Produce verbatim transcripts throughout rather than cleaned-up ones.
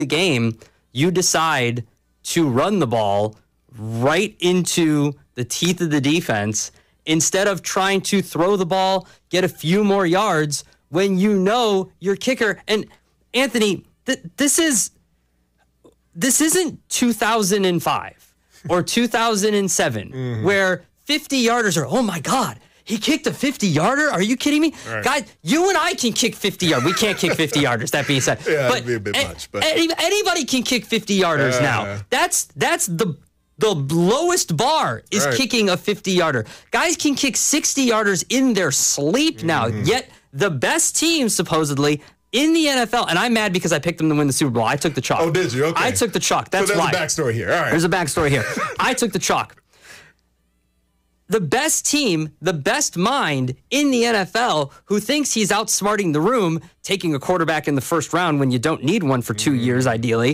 the game, you decide to run the ball right into the teeth of the defense instead of trying to throw the ball, get a few more yards when you know your kicker. And Anthony, th- this is this isn't two thousand five or two thousand seven mm-hmm. where fifty-yarders are, oh my God, he kicked a fifty-yarder? Are you kidding me? Right. Guys, you and I can kick fifty-yarders. We can't kick fifty-yarders, that being said. Yeah, but that'd be a bit much. But any, anybody can kick fifty-yarders uh, now. That's that's the the lowest bar is right. kicking a fifty-yarder. Guys can kick sixty-yarders in their sleep now, mm-hmm. yet the best teams, supposedly, in the N F L, and I'm mad because I picked them to win the Super Bowl. I took the chalk. Oh, did you? Okay. I took the chalk. That's so there's why. There's a backstory here. All right. There's a backstory here. I took the chalk. The best team, the best mind in the N F L who thinks he's outsmarting the room, taking a quarterback in the first round when you don't need one for two mm. years, ideally,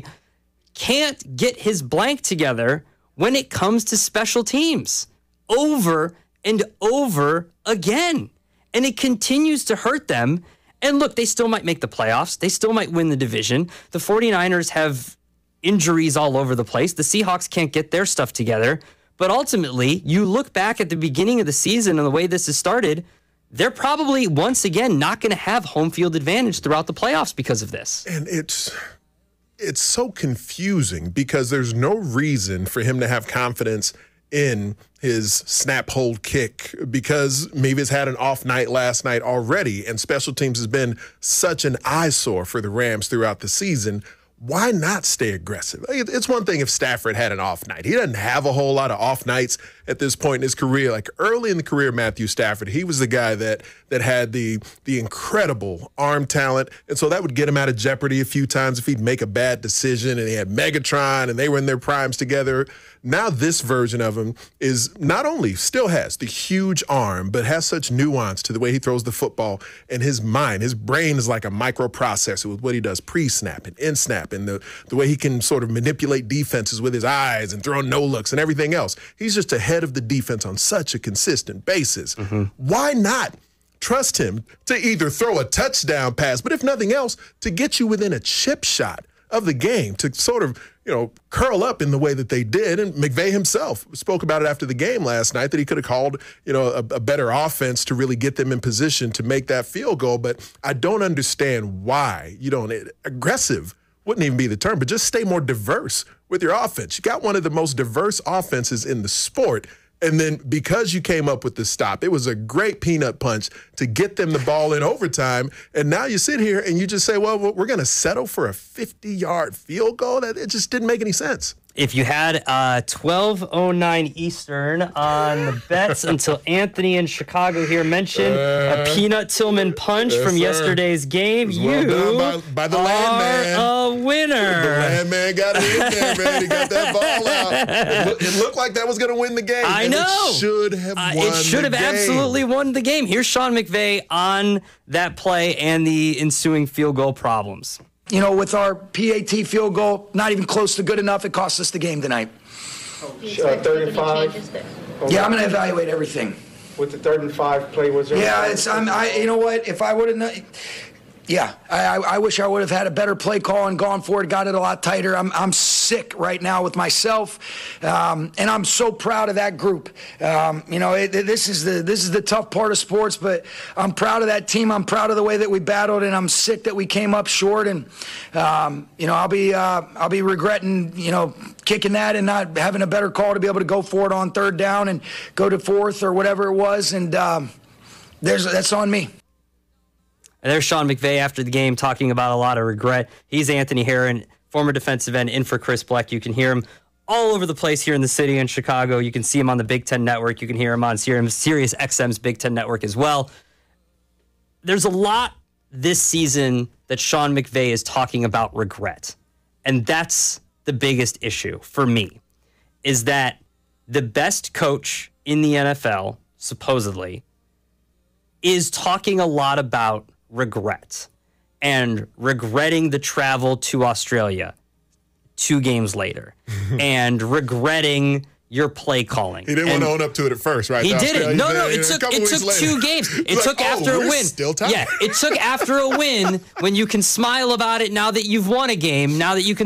can't get his blank together when it comes to special teams over and over again. And it continues to hurt them. And look, they still might make the playoffs. They still might win the division. The 49ers have injuries all over the place. The Seahawks can't get their stuff together. But ultimately, you look back at the beginning of the season and the way this has started, they're probably, once again, not going to have home field advantage throughout the playoffs because of this. And it's it's so confusing because there's no reason for him to have confidence in his snap hold kick because maybe he's had an off night last night already, and special teams has been such an eyesore for the Rams throughout the season. Why not stay aggressive? It's one thing if Stafford had an off night. He doesn't have a whole lot of off nights at this point in his career. Like early in the career of Matthew Stafford, he was the guy that that had the the incredible arm talent. And so that would get him out of jeopardy a few times if he'd make a bad decision. And he had Megatron and they were in their primes together. Now this version of him is not only still has the huge arm, but has such nuance to the way he throws the football and his mind. His brain is like a microprocessor with what he does pre-snap and in-snap and the, the way he can sort of manipulate defenses with his eyes and throw no-looks and everything else. He's just ahead of the defense on such a consistent basis. Mm-hmm. Why not trust him to either throw a touchdown pass, but if nothing else, to get you within a chip shot of the game, to sort of, you know, curl up in the way that they did. And McVay himself spoke about it after the game last night, that he could have called, you know, a, a better offense to really get them in position to make that field goal. But I don't understand why you don't aggressive wouldn't even be the term, but just stay more diverse with your offense. You got one of the most diverse offenses in the sport. And then because you came up with the stop, it was a great peanut punch to get them the ball in overtime. And now you sit here and you just say, well, we're going to settle for a fifty-yard field goal? That it just didn't make any sense. If you had uh, twelve oh nine Eastern on the bets until Anthony in Chicago here mentioned uh, a Peanut Tillman punch yes, from sir. yesterday's game, you well by, by the are landman. a winner. The landman got it in there, man. He got that ball out. It, look, it looked like that was going to win the game. I know. It should have uh, won It should have game. absolutely won the game. Here's Sean McVay on that play and the ensuing field goal problems. You know, with our P A T field goal, not even close to good enough, it cost us the game tonight. Uh, third and five. Yeah, I'm going to evaluate everything. With the third and five play, was there? Yeah, it's. I'm. I. You know what? If I would have. Yeah, I, I, I wish I would have had a better play call and gone for it, got it a lot tighter. I'm I'm sick right now with myself, um, and I'm so proud of that group. Um, you know, it, this is the this is the tough part of sports, but I'm proud of that team. I'm proud of the way that we battled, and I'm sick that we came up short. And um, you know, I'll be uh, I'll be regretting you know kicking that and not having a better call to be able to go for it on third down and go to fourth or whatever it was. And um, there's that's on me. And there's Sean McVay after the game talking about a lot of regret. He's Anthony Herron, former defensive end, in for Chris Bleck. You can hear him all over the place here in the city in Chicago. You can see him on the Big Ten Network. You can hear him on Sirius X M's Big Ten Network as well. There's a lot this season that Sean McVay is talking about regret. And that's the biggest issue for me, is that the best coach in the N F L, supposedly, is talking a lot about regret and regretting the travel to Australia two games later and regretting your play calling. He didn't and want to own up to it at first, right? He The didn't. Australian No, no, thing, it and a took couple it weeks took later, two games. It it's took like, after oh, a we're win. Still tied. Yeah, it took after a win when you can smile about it now that you've won a game, now that you can